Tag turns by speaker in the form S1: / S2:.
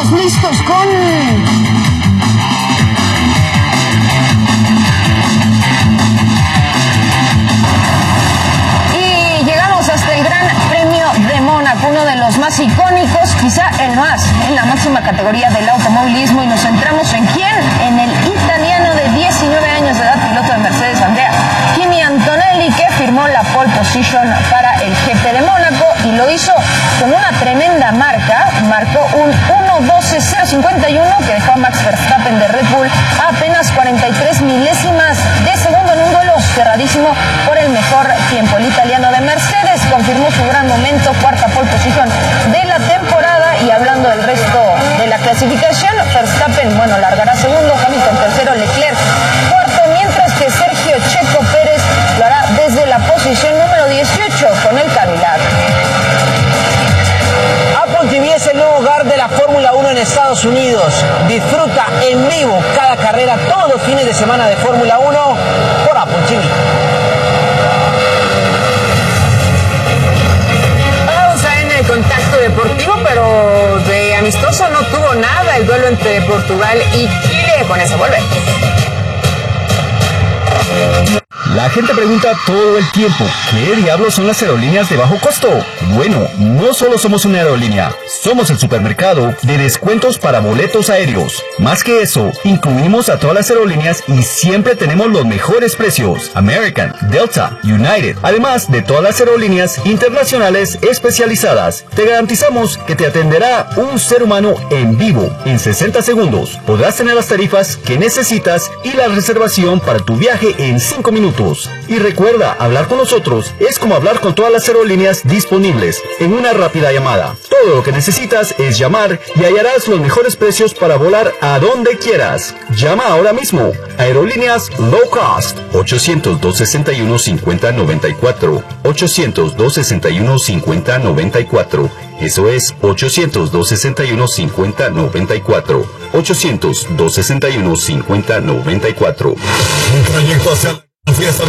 S1: estamos listos con... Y llegamos hasta el Gran Premio de Mónaco, uno de los más icónicos, quizá el más, en la máxima categoría del automovilismo, y nos centramos en quién, en el italiano de 19 años de edad, piloto de Mercedes, Andrea Kimi Antonelli, que firmó la pole position para el GP de Mónaco y lo hizo con una tremenda marca. Marcó un 1:12.051 que dejó a Max Verstappen de Red Bull a apenas 43 milésimas de segundo en un duelo cerradísimo por el mejor tiempo. El italiano de Mercedes confirmó su gran momento, cuarta pole position de la temporada. Y hablando del resto de la clasificación, Verstappen, largará segundo, Hamilton tercero, Leclerc cuarto, mientras que Sergio Checo Pérez lo hará desde la posición número 18 con el Cadillac.
S2: Apple TV es el nuevo hogar de la Fórmula 1 en Estados Unidos. Disfruta en vivo cada carrera todos los fines de semana de Fórmula 1 por Apple TV.
S3: Vamos a en el contacto deportivo, pero de amistoso no tuvo nada el duelo entre Portugal y Chile. Con eso vuelve.
S4: La gente pregunta todo el tiempo, ¿qué diablos son las aerolíneas de bajo costo? Bueno, no solo somos una aerolínea, somos el supermercado de descuentos para boletos aéreos. Más que eso, incluimos a todas las aerolíneas y siempre tenemos los mejores precios. American, Delta, United, además de todas las aerolíneas internacionales especializadas. Te garantizamos que te atenderá un ser humano en vivo en 60 segundos. Podrás tener las tarifas que necesitas y la reservación para tu viaje en 5 minutos. Y recuerda, hablar con nosotros es como hablar con todas las aerolíneas disponibles en una rápida llamada. Todo lo que necesitas es llamar y hallarás los mejores precios para volar a donde quieras. Llama ahora mismo. Aerolíneas Low Cost. 800-261-5094. 800-261-5094. Eso es 800-261-5094. 800-261-5094.
S5: Un proyecto hacia la fiesta.